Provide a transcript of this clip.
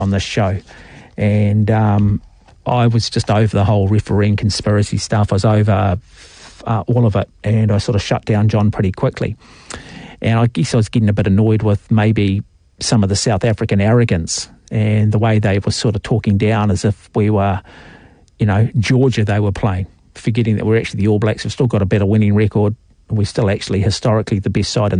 on this show. And I was just over the whole refereeing conspiracy stuff. I was over all of it, and I sort of shut down John pretty quickly. And I guess I was getting a bit annoyed with maybe some of the South African arrogance and the way they were sort of talking down as if we were, Georgia they were playing, forgetting that we're actually the All Blacks have still got a better winning record. We're still actually historically the best side in